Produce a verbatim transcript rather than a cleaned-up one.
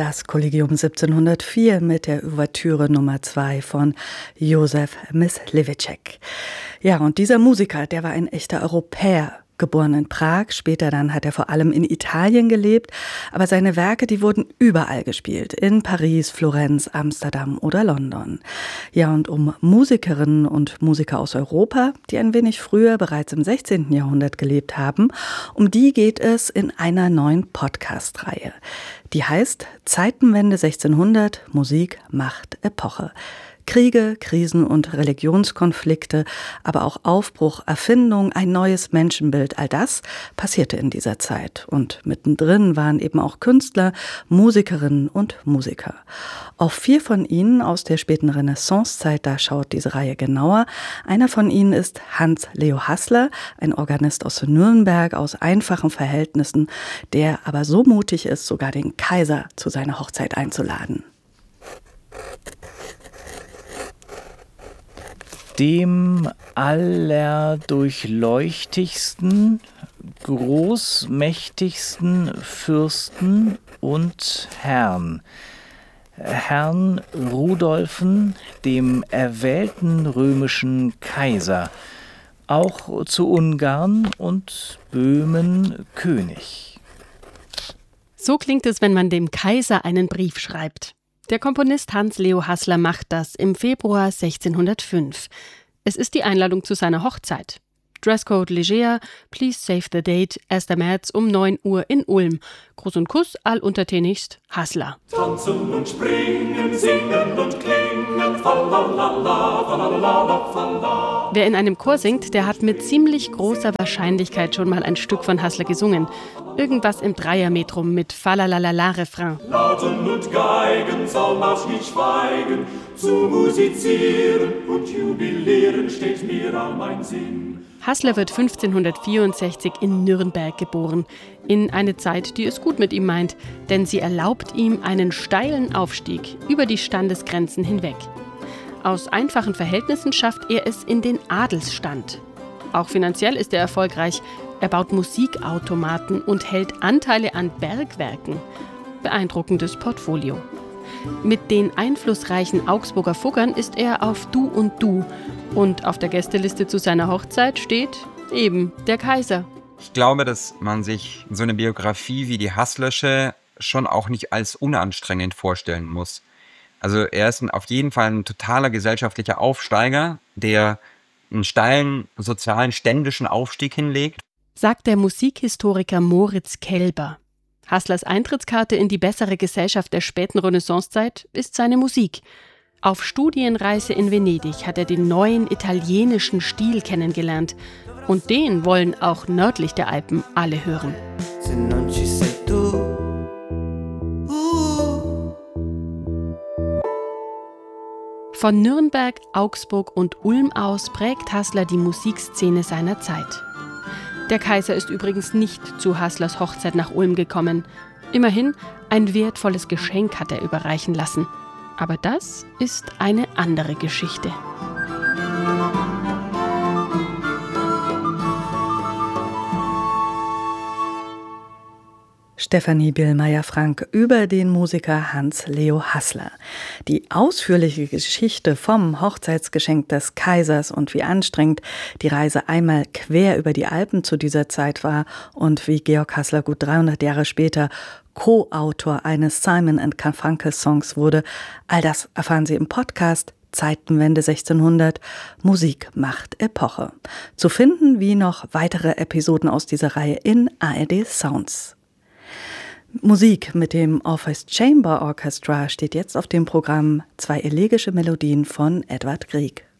das Kollegium siebzehnhundertvier mit der Ouvertüre Nummer zwei von Josef Mysliveček. Ja, und dieser Musiker, der war ein echter Europäer. Geboren in Prag, später dann hat er vor allem in Italien gelebt, aber seine Werke, die wurden überall gespielt, in Paris, Florenz, Amsterdam oder London. Ja, und um Musikerinnen und Musiker aus Europa, die ein wenig früher, bereits im sechzehnten Jahrhundert gelebt haben, um die geht es in einer neuen Podcast-Reihe. Die heißt Zeitenwende sechzehnhundert, Musik macht Epoche. Kriege, Krisen und Religionskonflikte, aber auch Aufbruch, Erfindung, ein neues Menschenbild, all das passierte in dieser Zeit. Und mittendrin waren eben auch Künstler, Musikerinnen und Musiker. Auf vier von ihnen aus der späten Renaissancezeit, da schaut diese Reihe genauer. Einer von ihnen ist Hans-Leo Haßler, ein Organist aus Nürnberg, aus einfachen Verhältnissen, der aber so mutig ist, sogar den Kaiser zu seiner Hochzeit einzuladen. Dem allerdurchleuchtigsten, großmächtigsten Fürsten und Herrn, Herrn Rudolfen, dem erwählten römischen Kaiser, auch zu Ungarn und Böhmen König. So klingt es, wenn man dem Kaiser einen Brief schreibt. Der Komponist Hans-Leo Haßler macht das im Februar sechzehnhundertfünf. Es ist die Einladung zu seiner Hochzeit. Dresscode leger, please save the date, erster März um neun Uhr in Ulm. Gruß und Kuss alluntertänigst Haßler. Tanzen und springen, singen und klingen, falalala, falalala, falalala. Wer in einem Chor singt, der hat mit ziemlich großer Wahrscheinlichkeit schon mal ein Stück von Haßler gesungen. Irgendwas im Dreiermetrum mit Falalala-Refrain. Lauten und Geigen, Psalmmarsch nicht schweigen, zu musizieren und jubilieren steht mir all mein Sinn. Haßler wird fünfzehnhundertvierundsechzig in Nürnberg geboren, in eine Zeit, die es gut mit ihm meint, denn sie erlaubt ihm einen steilen Aufstieg über die Standesgrenzen hinweg. Aus einfachen Verhältnissen schafft er es in den Adelsstand. Auch finanziell ist er erfolgreich. Er baut Musikautomaten und hält Anteile an Bergwerken. Beeindruckendes Portfolio. Mit den einflussreichen Augsburger Fuggern ist er auf Du und Du. Und auf der Gästeliste zu seiner Hochzeit steht eben der Kaiser. Ich glaube, dass man sich so eine Biografie wie die Haßlersche schon auch nicht als unanstrengend vorstellen muss. Also er ist auf jeden Fall ein totaler gesellschaftlicher Aufsteiger, der einen steilen sozialen, ständischen Aufstieg hinlegt. Sagt der Musikhistoriker Moritz Kelber. Haßlers Eintrittskarte in die bessere Gesellschaft der späten Renaissancezeit ist seine Musik. Auf Studienreise in Venedig hat er den neuen italienischen Stil kennengelernt. Und den wollen auch nördlich der Alpen alle hören. Von Nürnberg, Augsburg und Ulm aus prägt Haßler die Musikszene seiner Zeit. Der Kaiser ist übrigens nicht zu Haßlers Hochzeit nach Ulm gekommen. Immerhin, ein wertvolles Geschenk hat er überreichen lassen. Aber das ist eine andere Geschichte. Stefanie Billmeier-Frank über den Musiker Hans-Leo Haßler. Die ausführliche Geschichte vom Hochzeitsgeschenk des Kaisers und wie anstrengend die Reise einmal quer über die Alpen zu dieser Zeit war und wie Georg Haßler gut dreihundert Jahre später Co-Autor eines Simon and Garfunkel Songs wurde, all das erfahren Sie im Podcast Zeitenwende sechzehnhundert, Musik macht Epoche. Zu finden wie noch weitere Episoden aus dieser Reihe in A R D Sounds. Musik mit dem Orpheus Chamber Orchestra steht jetzt auf dem Programm, zwei elegische Melodien von Edvard Grieg.